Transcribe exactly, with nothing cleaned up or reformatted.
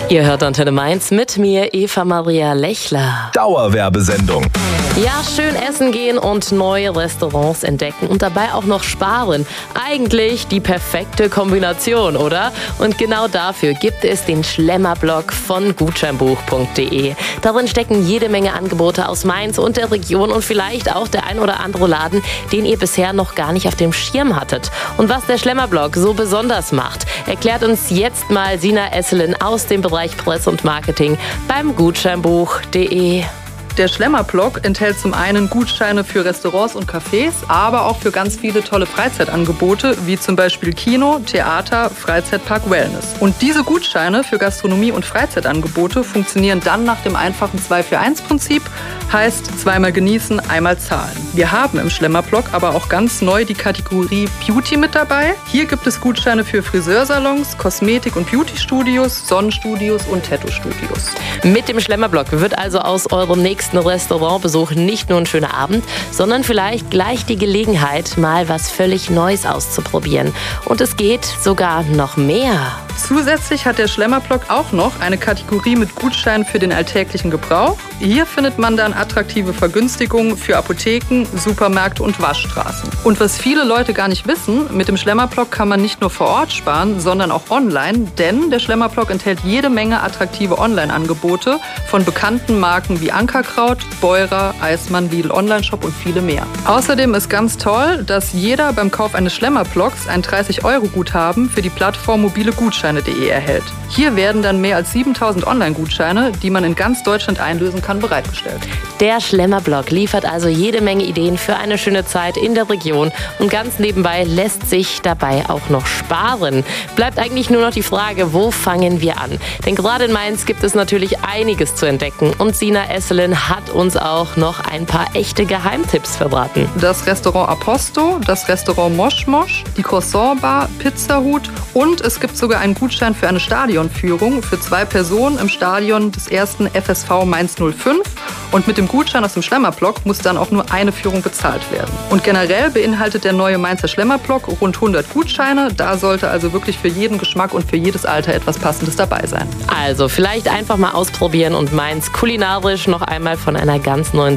Ihr hört Antenne Mainz mit mir, Eva Maria Lechler. Dauerwerbesendung. Ja, schön essen gehen und neue Restaurants entdecken und dabei auch noch sparen. Eigentlich die perfekte Kombination, oder? Und genau dafür gibt es den Schlemmerblog von gutscheinbuch punkt de. Darin stecken jede Menge Angebote aus Mainz und der Region und vielleicht auch der ein oder andere Laden, den ihr bisher noch gar nicht auf dem Schirm hattet. Und was der Schlemmerblog so besonders macht, erklärt uns jetzt mal Sina Esselin aus dem Bereich Presse und Marketing beim gutscheinbuch punkt de. Der Schlemmerblog enthält zum einen Gutscheine für Restaurants und Cafés, aber auch für ganz viele tolle Freizeitangebote, wie zum Beispiel Kino, Theater, Freizeitpark, Wellness. Und diese Gutscheine für Gastronomie und Freizeitangebote funktionieren dann nach dem einfachen zwei für eins Prinzip, heißt zweimal genießen, einmal zahlen. Wir haben im Schlemmerblog aber auch ganz neu die Kategorie Beauty mit dabei. Hier gibt es Gutscheine für Friseursalons, Kosmetik- und Beauty-Studios, Sonnenstudios und Tattoo-Studios. Mit dem Schlemmerblog wird also aus eurem nächsten Restaurantbesuch nicht nur ein schöner Abend, sondern vielleicht gleich die Gelegenheit, mal was völlig Neues auszuprobieren. Und es geht sogar noch mehr. Zusätzlich hat der Schlemmerblog auch noch eine Kategorie mit Gutscheinen für den alltäglichen Gebrauch. Hier findet man dann attraktive Vergünstigungen für Apotheken, Supermärkte und Waschstraßen. Und was viele Leute gar nicht wissen, mit dem Schlemmerblog kann man nicht nur vor Ort sparen, sondern auch online, denn der Schlemmerblog enthält jede Menge attraktive Online-Angebote von bekannten Marken wie Ankerkraut, Beurer, Eismann, Lidl Onlineshop und viele mehr. Außerdem ist ganz toll, dass jeder beim Kauf eines Schlemmerblogs ein dreißig Euro Guthaben für die Plattform mobile Gutscheine punkt de erhält. Hier werden dann mehr als siebentausend Online-Gutscheine, die man in ganz Deutschland einlösen kann, bereitgestellt. Der Schlemmerblog liefert also jede Menge Ideen für eine schöne Zeit in der Region und ganz nebenbei lässt sich dabei auch noch sparen. Bleibt eigentlich nur noch die Frage, wo fangen wir an? Denn gerade in Mainz gibt es natürlich einiges zu entdecken und Sina Esselin hat uns auch noch ein paar echte Geheimtipps verraten. Das Restaurant Aposto, das Restaurant Mosch Mosch, die Croissant Bar, Pizzahut und es gibt sogar einen Gutschein für eine Stadionführung für zwei Personen im Stadion des ersten F S V Mainz null fünf. Und mit dem Gutschein aus dem Schlemmerblog muss dann auch nur eine Führung bezahlt werden. Und generell beinhaltet der neue Mainzer Schlemmerblog rund hundert Gutscheine. Da sollte also wirklich für jeden Geschmack und für jedes Alter etwas Passendes dabei sein. Also vielleicht einfach mal ausprobieren und Mainz kulinarisch noch einmal von einer ganz neuen